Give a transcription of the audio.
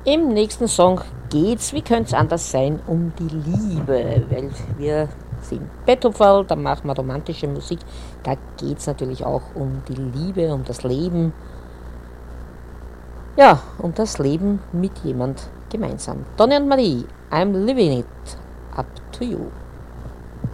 Im nächsten Song geht's, wie könnte es anders sein, um die Liebe, weil wir sind Beethoven, da machen wir romantische Musik, da geht's natürlich auch um die Liebe, um das Leben, ja, um das Leben mit jemand gemeinsam. Donny und Marie, I'm living it, up to you.